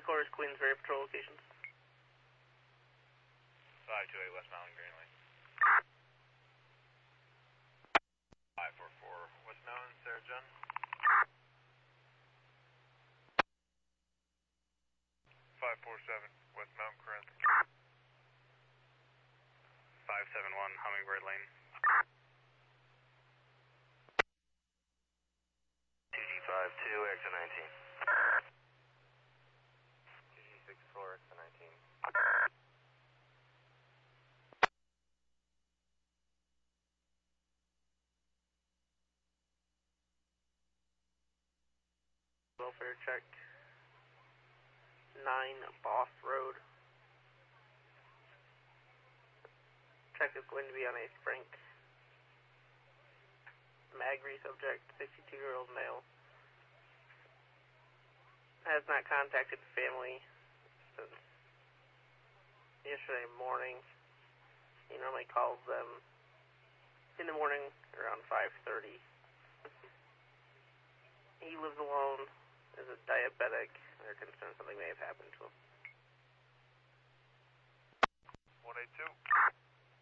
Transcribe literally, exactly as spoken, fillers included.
Course, Queensbury Patrol locations. five two eight West Mountain, Greenway. five four four West Mountain, Sarah John. five four seven West Mountain, Corinth. five seven one Hummingbird Lane. two G five two, exit nineteen. two G six four, exit nineteen. Welfare check. nine Boss Road. Check is going to be on a Frank Magri subject, sixty-two-year-old male. Has not contacted family since yesterday morning. He normally calls them in the morning around five thirty. He lives alone, is a diabetic. They're concerned something may have happened to him. one eight two